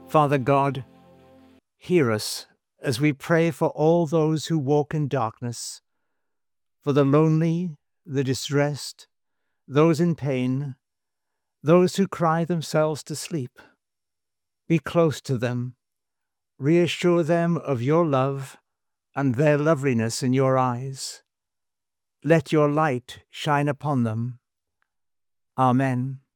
Father God, hear us as we pray for all those who walk in darkness, for the lonely, the distressed, those in pain, those who cry themselves to sleep. Be close to them, reassure them of your love and their loveliness in your eyes. Let your light shine upon them. Amen.